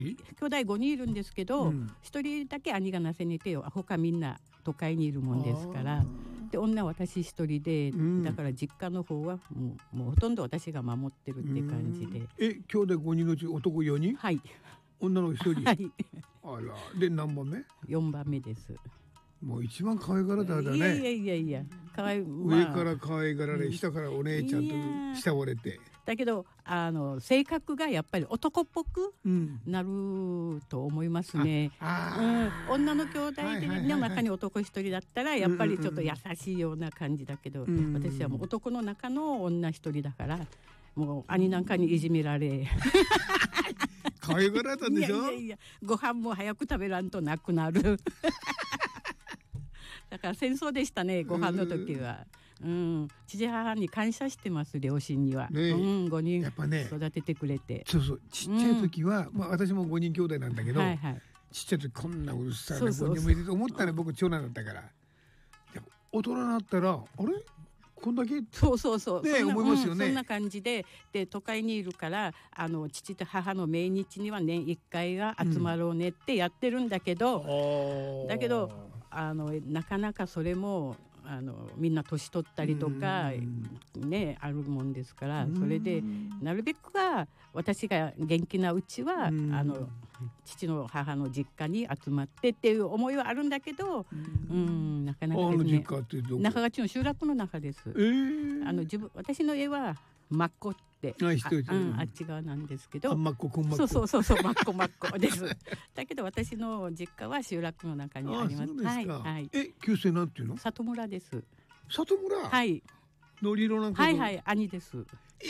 兄弟5人いるんですけど、1人だけ兄がなせにいて他みんな都会にいるもんですから。で女私一人で、だから実家の方はもうほとんど私が守ってるって感じで。 兄弟5人のうち男4人？ はい。 女の1人？ はい。 あら、で何番目 ？4番目です。 もう一番可愛がられたんだね。 いや可愛い、 上から可愛がられ、下からお姉ちゃんと慕われて。 だけど性格がやっぱり男っぽくなると思いますね。女の兄弟の中に男一人だったらやっぱりちょっと優しいような感じだけど、私はもう男の中の女一人だからもう兄なんかにいじめられ可愛がられたんでしょ。 いやご飯も早く食べらんとなくなるだから戦争でしたね、ご飯の時は。父母に感謝してます、両親には。5人育ててくれて。 そうちっちゃい時は、私も5人兄弟なんだけど、ちっちゃい時こんなうるさい5人もいると思ったら僕長男だったから、大人になったらあれこんだけそうね思いますよね。 そんな感じで都会にいるから父と母の命日には年1回が集まろうねってやってるんだけど、なかなかそれもみんな年取ったりとかねあるもんですから、それでなるべくは私が元気なうちは父の母の実家に集まってっていう思いはあるんだけど、なかなかですね。中勝の集落の中です。私の家は真っ子ってあっち側なんですけど、 真っ子こん真っ子、 そう真っ子ですだけど私の実家は集落の中にあります。 そうですか。旧姓なんていうの？ 里村です。 里村？はい。のり色なんか。 兄です。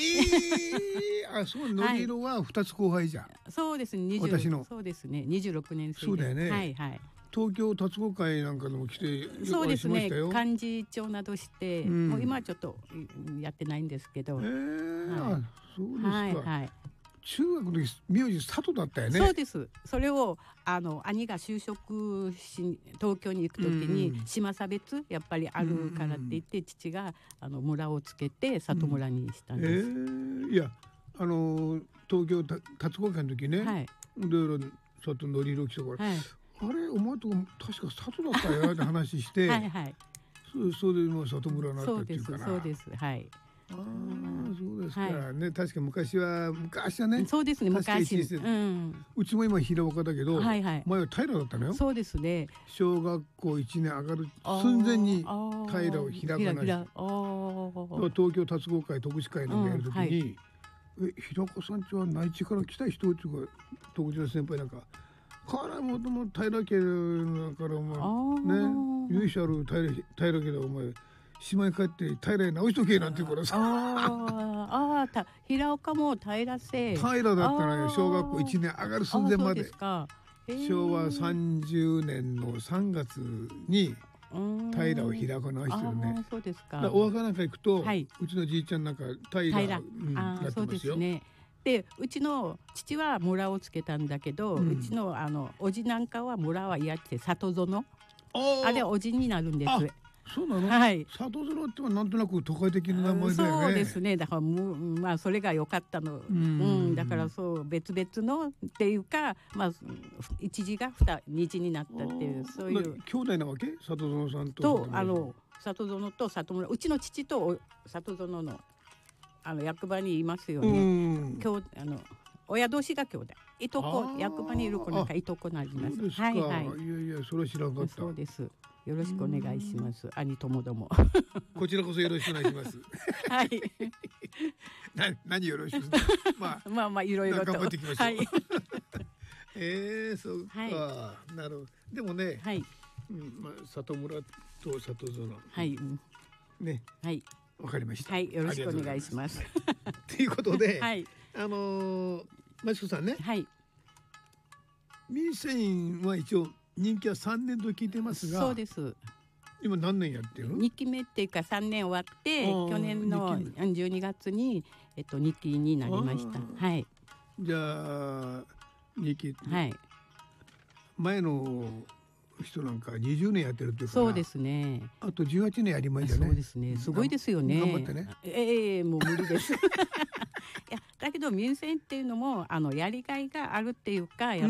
そう、のり色は2つ後輩じゃん。 そうですね。 私の。 そうですね。26年生。 そうだよね。東京達合会なんかでも来てそうですね、幹事長などして、もう今はちょっとやってないんですけど。 そうですか。中学の時名字佐藤だったよね。 そうです。それを兄が就職し東京に行く時に島差別やっぱりあるからって言って、父が村をつけて里村にしたんです。 いや東京達合会の時ね、いろいろ里のり色来たから、あれお前とこ確か里だったよって話してそれでもう里村になったっていうから。 そうです。 そうですからね。確か昔はね。 そうですね、昔。 うちも今平岡だけど、前は平だったのよ。 そうですね。 小学校1年上がる寸前に平を平かなし。東京達合会特殊会なんかやるときに、平岡さんちは内地から来た人っていうか、特殊の先輩なんか。からもとも平家だからお前ね、由緒ある平家だお前。島に帰って平へ直しとけなんて言うからさ。 平岡も平瀬。 平だったらね、小学校1年上がる寸前まで。昭和30年の3月に平を平岡直してるね。 そうですか。 お墓なんか行くと、うちのじいちゃんなんか平なってますよ。 でうちの父は村をつけたんだけど、うちのおじなんかは村は嫌って里園、あれおじになるんです。 そうなの？里園ってはなんとなく都会的な名前だよね。 そうですね。だからそれが良かったの。だからそう別々のっていうか、一字が二字になったっていう、そういう兄弟なわけ？里園さんと里園と里村、うちの父と里園の役場にいますよね。親同士が兄弟。いとこ、役場にいる子なんかいとこになります。 そうですか。いやそれは知らなかった。 そうです。よろしくお願いします。兄ともども。 こちらこそよろしくお願いします。 はい。 何よろしく。 いろいろと。 頑張っていきましょう。そうか。なるほど。でもね。里村と里園。ね。わかりました。 よろしくお願いします。 ということで、マチコさんね。民生委員は一応任期は3年と聞いてますが。 そうです。 今何年やってるの ？2期目っていうか3年終わって去年の12月に2期になりました。 じゃあ2期、前の人なんか20年やってるっていうから。 そうですね。 あと18年やりましたね。 そうですね。すごいですよね。 頑張ってね。 もう無理です。いやだけどど民生っていうのもやりがいがあるっていうか、やっ